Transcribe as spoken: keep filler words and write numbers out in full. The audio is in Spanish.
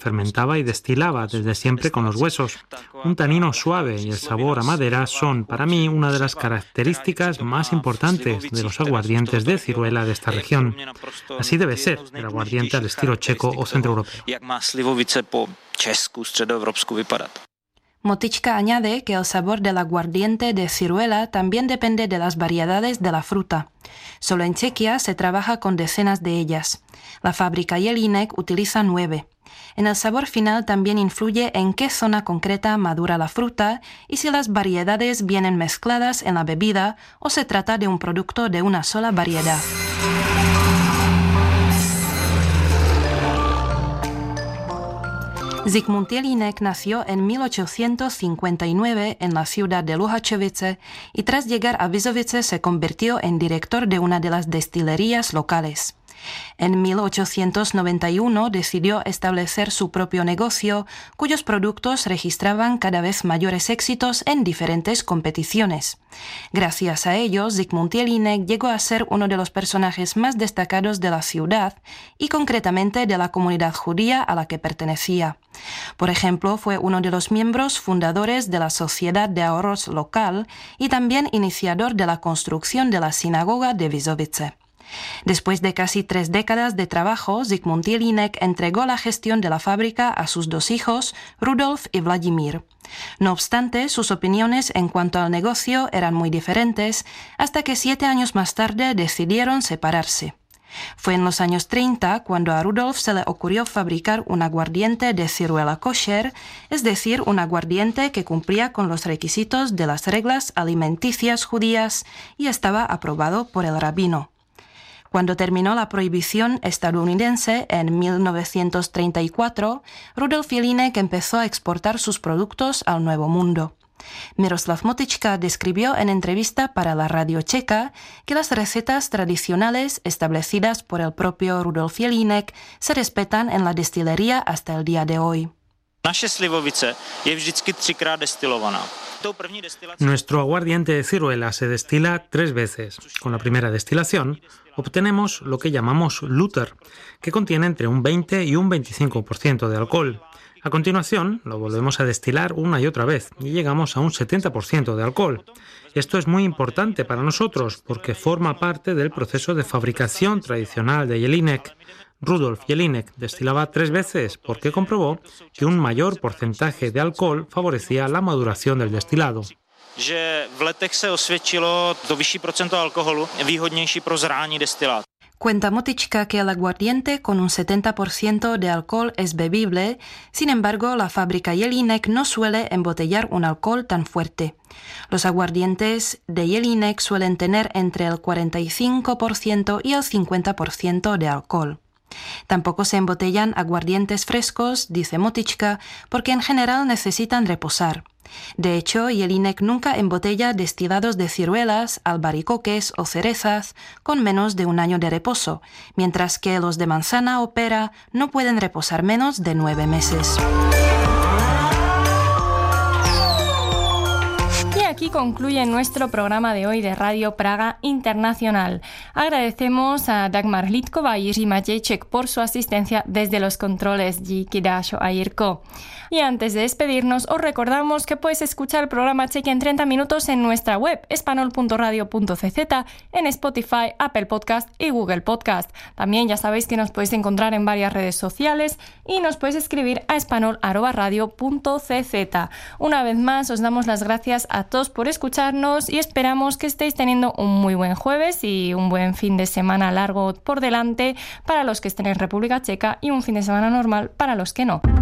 fermentaba y destilaba desde siempre con los huesos. Un tanino suave y el sabor a madera son, para mí, una de las características más importantes de los aguardientes de ciruela de esta región. Así debe ser el aguardiente al estilo checo o centroeuropeo. Motička añade que el sabor del aguardiente de ciruela también depende de las variedades de la fruta. Solo en Chequia se trabaja con decenas de ellas. La fábrica Jelinek utiliza nueve. En el sabor final también influye en qué zona concreta madura la fruta y si las variedades vienen mezcladas en la bebida o se trata de un producto de una sola variedad. Zikmund Jelinek nació en mil ochocientos cincuenta y nueve en la ciudad de Luhačovice y tras llegar a Vizovice se convirtió en director de una de las destilerías locales. En mil ochocientos noventa y uno decidió establecer su propio negocio, cuyos productos registraban cada vez mayores éxitos en diferentes competiciones. Gracias a ellos, Zikmund Jelinek llegó a ser uno de los personajes más destacados de la ciudad y concretamente de la comunidad judía a la que pertenecía. Por ejemplo, fue uno de los miembros fundadores de la Sociedad de Ahorros local y también iniciador de la construcción de la sinagoga de Vizovice. Después de casi tres décadas de trabajo, Zikmund Jelinek entregó la gestión de la fábrica a sus dos hijos, Rudolf y Vladimir. No obstante, sus opiniones en cuanto al negocio eran muy diferentes, hasta que siete años más tarde decidieron separarse. Fue en los años treinta cuando a Rudolf se le ocurrió fabricar un aguardiente de ciruela kosher, es decir, un aguardiente que cumplía con los requisitos de las reglas alimenticias judías y estaba aprobado por el rabino. Cuando terminó la prohibición estadounidense en mil novecientos treinta y cuatro, Rudolf Jelinek empezó a exportar sus productos al Nuevo Mundo. Miroslav Motička describió en entrevista para la radio checa que las recetas tradicionales establecidas por el propio Rudolf Jelinek se respetan en la destilería hasta el día de hoy. Naše slivovice je vždycky třikrát destilovaná. Nuestro aguardiente de ciruela se destila tres veces. Con la primera destilación obtenemos lo que llamamos lúter, que contiene entre un veinte y un veinticinco por ciento de alcohol. A continuación, lo volvemos a destilar una y otra vez y llegamos a un setenta por ciento de alcohol. Esto es muy importante para nosotros porque forma parte del proceso de fabricación tradicional de Jelinek. Rudolf Jelinek destilaba tres veces porque comprobó que un mayor porcentaje de alcohol favorecía la maduración del destilado. Že v letech se osvědčilo to vyšší procento alkoholu výhodnější pro zrání destilát. Cuenta Motička que el aguardiente con un setenta por ciento de alcohol es bebible, sin embargo la fábrica Jelinek no suele embotellar un alcohol tan fuerte. Los aguardientes de Jelinek suelen tener entre el cuarenta y cinco por ciento y el cincuenta por ciento de alcohol. Tampoco se embotellan aguardientes frescos, dice Motička, porque en general necesitan reposar. De hecho, Jelinek nunca embotella destilados de ciruelas, albaricoques o cerezas con menos de un año de reposo, mientras que los de manzana o pera no pueden reposar menos de nueve meses. Aquí concluye nuestro programa de hoy de Radio Praga Internacional. Agradecemos a Dagmar Hlídková y Jiří Matějček por su asistencia desde los controles. Díky Dášo a Jirko. Y antes de despedirnos, os recordamos que puedes escuchar el programa Chequia en treinta minutos en nuestra web espanol punto radio punto c z, en Spotify, Apple Podcast y Google Podcast. También ya sabéis que nos podéis encontrar en varias redes sociales y nos podéis escribir a espanol arroba radio punto c z. Una vez más, os damos las gracias a todos por escucharnos y esperamos que estéis teniendo un muy buen jueves y un buen fin de semana largo por delante para los que estén en República Checa y un fin de semana normal para los que no.